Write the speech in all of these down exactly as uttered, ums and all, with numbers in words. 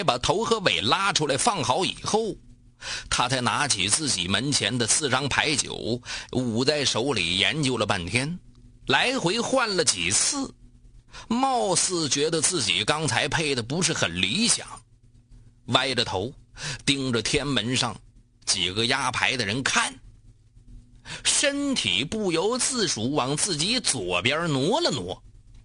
把头和尾拉出来放好以后，他才拿起自己门前的四张牌九，捂在手里研究了半天，来回换了几次，貌似觉得自己刚才配的不是很理想，歪着头盯着天门上几个压牌的人看，身体不由自主往自己左边挪了挪，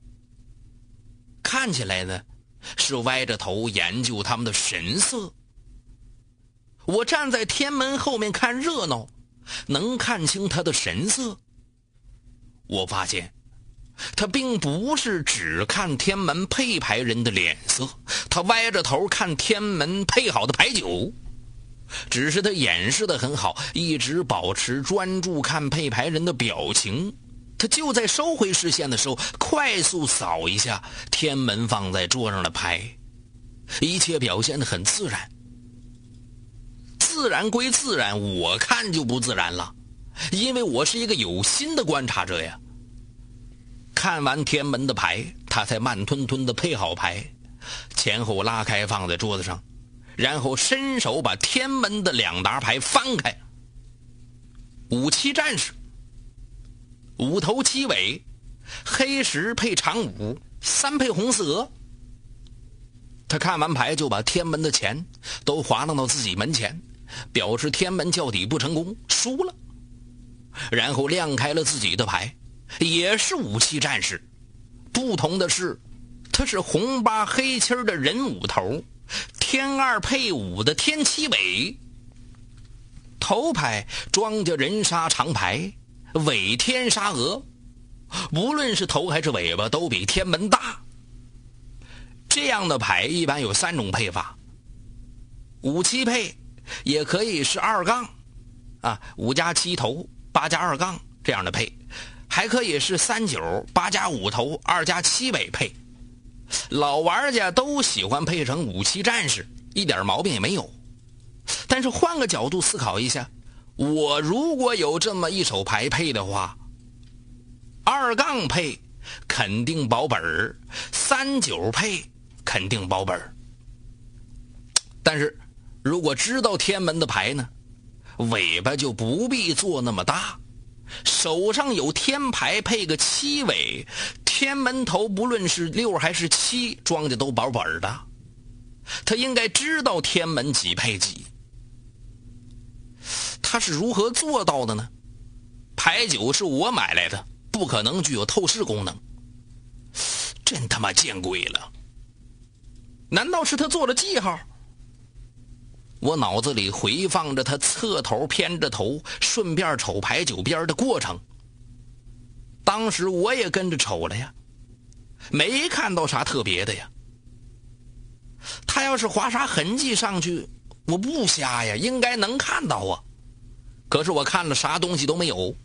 看起来呢是歪着头研究他们的神色。我站在天门后面看热闹，能看清他的神色。我发现他并不是只看天门配牌人的脸色，他歪着头看天门配好的牌九，只是他掩饰得很好，一直保持专注看配牌人的表情。他就在收回视线的时候，快速扫一下天门放在桌上的牌，一切表现得很自然。自然归自然，我看就不自然了，因为我是一个有心的观察者呀。看完天门的牌，他才慢吞吞地配好牌，前后拉开放在桌子上，然后伸手把天门的两沓牌翻开。五七战士，五头七尾，黑十配长五，三配红四鹅。他看完牌就把天门的钱都划弄到自己门前，表示天门叫底不成功，输了。然后亮开了自己的牌，也是五七战士，不同的是他是红八黑七的人五头，天二配五的天七尾。头牌庄稼人杀长牌，尾天杀鹅，无论是头还是尾巴都比天门大。这样的牌一般有三种配法，五七配也可以是二杠啊，五加七头，八加二杠这样的配，还可以是三九，八加五头，二加七尾配。老玩家都喜欢配成五七战士，一点毛病也没有。但是换个角度思考一下，我如果有这么一手牌配的话，二杠配肯定保本儿，三九配肯定保本儿。但是如果知道天门的牌呢，尾巴就不必做那么大，手上有天牌配个七尾，天门头不论是六还是七，庄稼都保本的。他应该知道天门几配几。他是如何做到的呢？牌九是我买来的，不可能具有透视功能，真他妈见鬼了！难道是他做了记号？我脑子里回放着他侧头偏着头顺便瞅牌九边的过程，当时我也跟着瞅了呀，没看到啥特别的呀。他要是划啥痕迹上去，我不瞎呀，应该能看到啊。可是我看了啥东西都没有。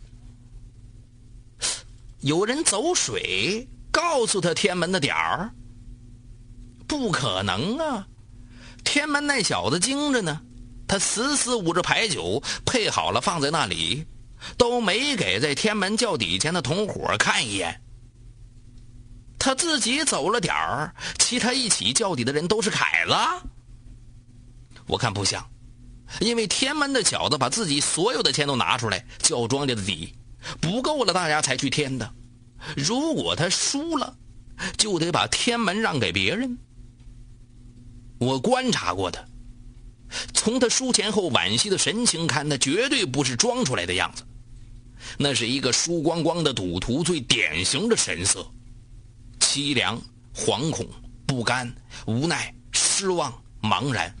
有人走水告诉他天门的点儿？不可能啊，天门那小子精着呢，他死死捂着牌九配好了放在那里，都没给在天门叫底前的同伙看一眼。他自己走了点儿，其他一起叫底的人都是凯子？我看不像，因为天门的小子把自己所有的钱都拿出来叫庄稼的底，不够了大家才去添的。如果他输了，就得把天门让给别人。我观察过他，从他输前后惋惜的神情看，那绝对不是装出来的样子，那是一个输光光的赌徒最典型的神色，凄凉、惶恐、不甘、无奈、失望、茫然。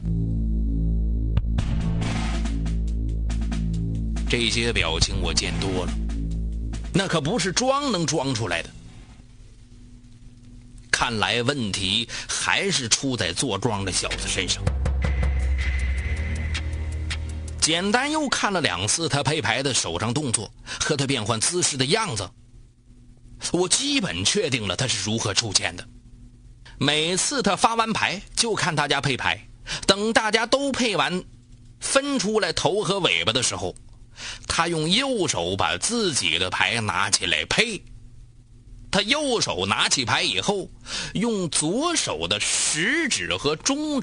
这些表情我见多了，那可不是装能装出来的。看来问题还是出在做庄的小子身上。简单又看了两次他配牌的手上动作和他变换姿势的样子，我基本确定了他是如何出钱的。每次他发完牌就看大家配牌，等大家都配完分出来头和尾巴的时候，他用右手把自己的牌拿起来配。他右手拿起牌以后，用左手的食指和中